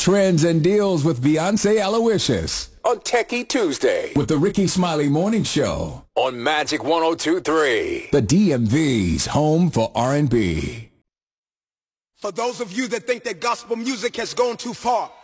Trends and deals with Beyonce Aloysius on Techie Tuesday with the Ricky Smiley Morning Show on Magic 102.3. The DMV's home for R&B. For those of you that think that gospel music has gone too far,